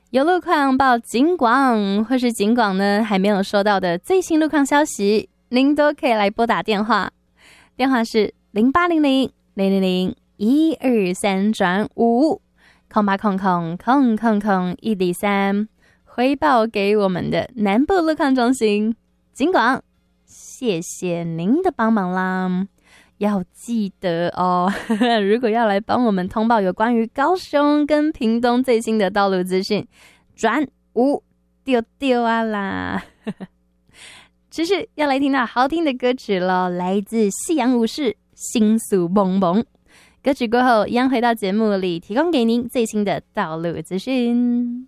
有路况报警广，或是警广呢还没有收到的最新路况消息，您都可以来拨打电话，电话是0800-000-123-5 0800-000-123，回报给我们的南部路况中心。警广，谢谢您的帮忙啦！要记得哦，如果要来帮我们通报有关于高雄跟屏东最新的道路资讯，转5丢啊啦！只是要来听到好听的歌曲咯，来自夕阳武士心速蹦蹦。歌曲过后，一样回到节目里，提供给您最新的道路资讯。